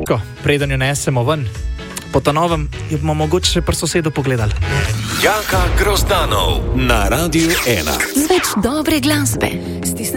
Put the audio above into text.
pesmiko, preden jo nesemo ven. Po ta novem jo bomo mogoče še pri sosedu pogledali. Jaka Grozdanov na Radiu 1. Več dobre glasbe.